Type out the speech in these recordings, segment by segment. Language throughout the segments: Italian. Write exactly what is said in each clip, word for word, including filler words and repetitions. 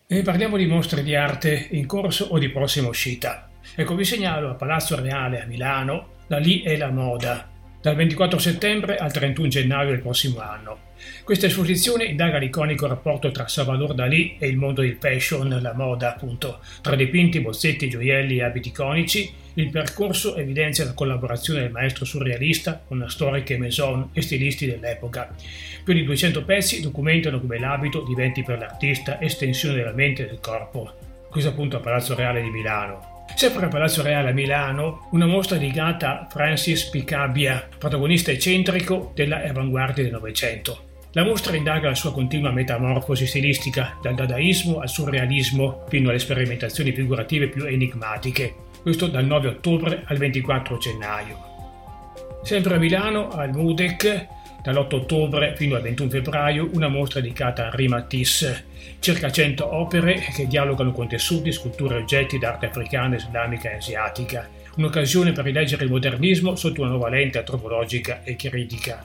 E parliamo di mostre di arte in corso o di prossima uscita. Ecco, vi segnalo a Palazzo Reale a Milano La Lì e la Moda, dal ventiquattro settembre al trentuno gennaio del prossimo anno. Questa esposizione indaga l'iconico rapporto tra Salvador Dalì e il mondo del fashion, la moda appunto. Tra dipinti, bozzetti, gioielli e abiti iconici, il percorso evidenzia la collaborazione del maestro surrealista con storiche maison e stilisti dell'epoca. Più di duecento pezzi documentano come l'abito diventi per l'artista estensione della mente e del corpo. Questo appunto a Palazzo Reale di Milano. Sempre a Palazzo Reale a Milano, una mostra dedicata a Francis Picabia, protagonista eccentrico della avanguardia del Novecento. La mostra indaga la sua continua metamorfosi stilistica, dal dadaismo al surrealismo fino alle sperimentazioni figurative più enigmatiche. Questo dal nove ottobre al ventiquattro gennaio. Sempre a Milano, al MUDEC, dall'otto ottobre fino al ventuno febbraio, una mostra dedicata a Henri Matisse, circa cento opere che dialogano con tessuti, sculture e oggetti d'arte africana, islamica e asiatica. Un'occasione per rileggere il modernismo sotto una nuova lente antropologica e critica.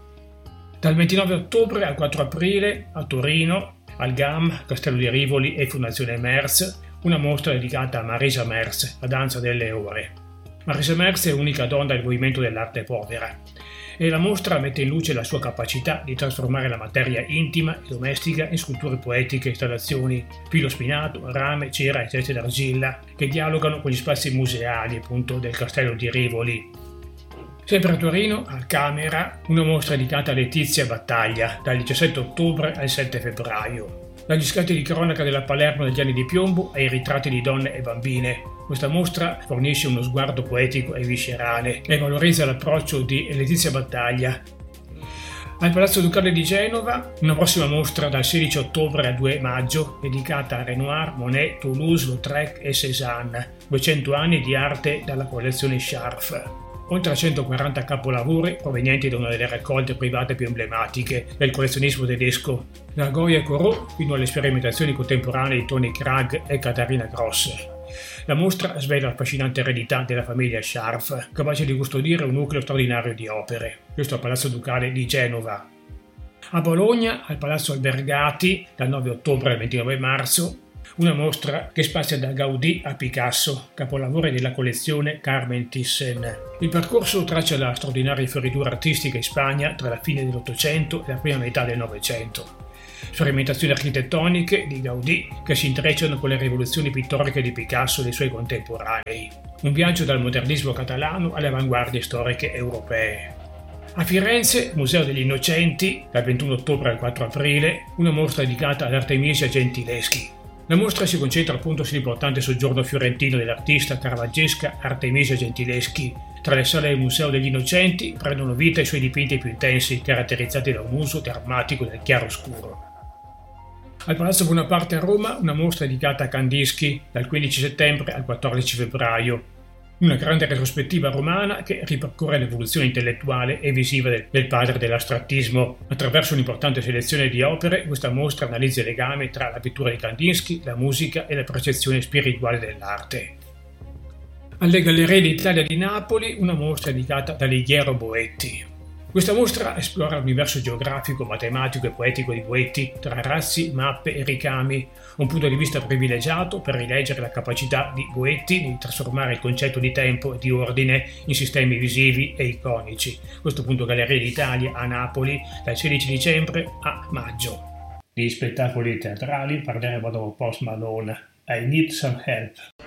Dal ventinove ottobre al quattro aprile, a Torino, al G A M, Castello di Rivoli e Fondazione Merz, una mostra dedicata a Marisa Merz, la danza delle ore. Marisa Merz è l'unica donna del movimento dell'arte povera e la mostra mette in luce la sua capacità di trasformare la materia intima e domestica in sculture poetiche, installazioni, filo spinato, rame, cera e teste d'argilla che dialogano con gli spazi museali appunto del Castello di Rivoli. Sempre a Torino, al Camera, una mostra dedicata a Letizia Battaglia, dal diciassette ottobre al sette febbraio. Dagli scatti di cronaca della Palermo degli anni di piombo ai ritratti di donne e bambine. Questa mostra fornisce uno sguardo poetico e viscerale e valorizza l'approccio di Letizia Battaglia. Al Palazzo Ducale di Genova, una prossima mostra dal sedici ottobre al due maggio dedicata a Renoir, Monet, Toulouse-Lautrec e Cézanne, duecento anni di arte dalla collezione Scharf. Oltre a centoquaranta capolavori provenienti da una delle raccolte private più emblematiche del collezionismo tedesco, da Goya e Corot fino alle sperimentazioni contemporanee di Tony Cragg e Katharina Gross. La mostra svela l'affascinante eredità della famiglia Scharf, capace di custodire un nucleo straordinario di opere. Questo al Palazzo Ducale di Genova. A Bologna, al Palazzo Albergati, dal nove ottobre al ventinove marzo, una mostra che spazia da Gaudì a Picasso, capolavori della collezione Carmen Thyssen. Il percorso traccia la straordinaria fioritura artistica in Spagna tra la fine dell'Ottocento e la prima metà del Novecento. Sperimentazioni architettoniche di Gaudì che si intrecciano con le rivoluzioni pittoriche di Picasso e dei suoi contemporanei. Un viaggio dal modernismo catalano alle avanguardie storiche europee. A Firenze, Museo degli Innocenti, dal ventuno ottobre al quattro aprile, una mostra dedicata ad Artemisia Gentileschi. La mostra si concentra appunto sull'importante soggiorno fiorentino dell'artista caravaggesca Artemisia Gentileschi. Tra le sale del Museo degli Innocenti prendono vita i suoi dipinti più intensi, caratterizzati da un uso drammatico del chiaroscuro. Al Palazzo Bonaparte a Roma, una mostra dedicata a Kandinsky dal quindici settembre al quattordici febbraio. Una grande retrospettiva romana che ripercorre l'evoluzione intellettuale e visiva del, del padre dell'astrattismo. Attraverso un'importante selezione di opere, questa mostra analizza il legame tra la pittura di Kandinsky, la musica e la percezione spirituale dell'arte. Alle Gallerie d'Italia di Napoli, una mostra dedicata ad Alighiero Boetti. Questa mostra esplora l'universo geografico, matematico e poetico di Boetti tra razzi, mappe e ricami, un punto di vista privilegiato per rileggere la capacità di Boetti di trasformare il concetto di tempo e di ordine in sistemi visivi e iconici. Questo punto Galleria d'Italia a Napoli dal sedici dicembre a maggio. Di spettacoli teatrali parleremo dopo Post Malone. I Need Some Help.